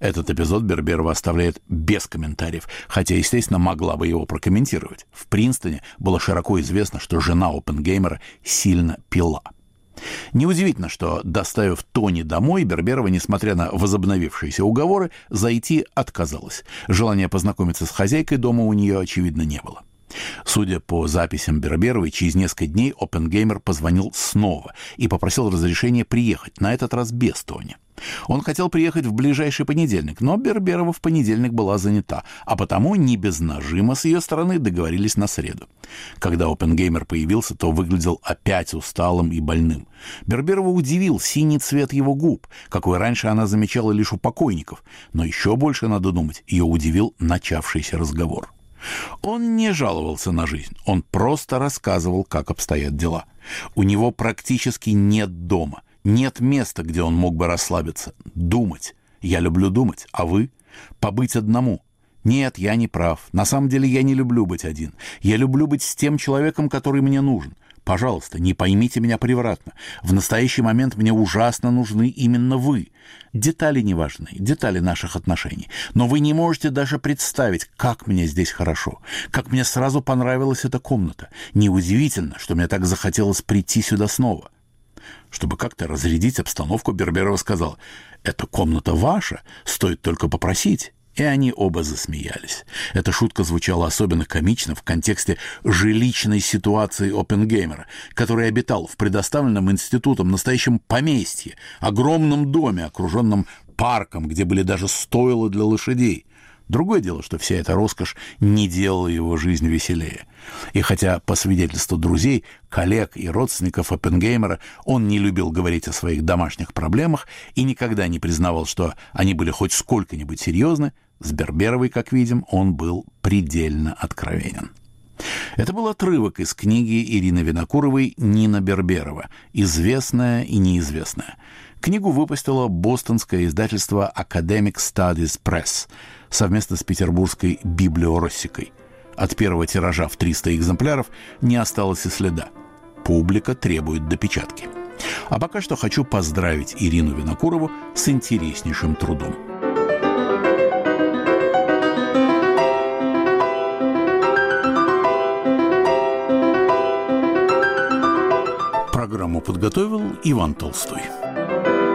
Этот эпизод Берберова оставляет без комментариев, хотя, естественно, могла бы его прокомментировать. В Принстоне было широко известно, что жена Оппенгеймера сильно пила. Неудивительно, что, доставив Тони домой, Берберова, несмотря на возобновившиеся уговоры, зайти отказалась. Желания познакомиться с хозяйкой дома у нее, очевидно, не было. Судя по записям Берберовой, через несколько дней Оппенгеймер позвонил снова и попросил разрешения приехать, на этот раз без Тони. Он хотел приехать в ближайший понедельник, но Берберова в понедельник была занята, а потому не без нажима с ее стороны договорились на среду. Когда Оппенгеймер появился, то выглядел опять усталым и больным. Берберова удивил синий цвет его губ, какой раньше она замечала лишь у покойников, но еще больше, надо думать, ее удивил начавшийся разговор. Он не жаловался на жизнь, он просто рассказывал, как обстоят дела. У него практически нет дома, нет места, где он мог бы расслабиться. Думать. Я люблю думать, а вы? Побыть одному. Нет, я не прав. На самом деле я не люблю быть один. Я люблю быть с тем человеком, который мне нужен. Пожалуйста, не поймите меня превратно. В настоящий момент мне ужасно нужны именно вы. Детали не важны, детали наших отношений. Но вы не можете даже представить, как мне здесь хорошо, как мне сразу понравилась эта комната. Неудивительно, что мне так захотелось прийти сюда снова. Чтобы как-то разрядить обстановку, Берберова сказала: «Эта комната ваша, стоит только попросить». И они оба засмеялись. Эта шутка звучала особенно комично в контексте жилищной ситуации Оппенгеймера, который обитал в предоставленном институтом настоящем поместье, огромном доме, окруженном парком, где были даже стойла для лошадей. Другое дело, что вся эта роскошь не делала его жизнь веселее. И хотя, по свидетельству друзей, коллег и родственников Оппенгеймера, он не любил говорить о своих домашних проблемах и никогда не признавал, что они были хоть сколько-нибудь серьезны, с Берберовой, как видим, он был предельно откровенен. Это был отрывок из книги Ирины Винокуровой «Нина Берберова. Известная и неизвестная». Книгу выпустило бостонское издательство Academic Studies Press совместно с петербургской Библиороссикой. От первого тиража в 300 экземпляров не осталось и следа. Публика требует допечатки. А пока что хочу поздравить Ирину Винокурову с интереснейшим трудом. Программу подготовил Иван Толстой.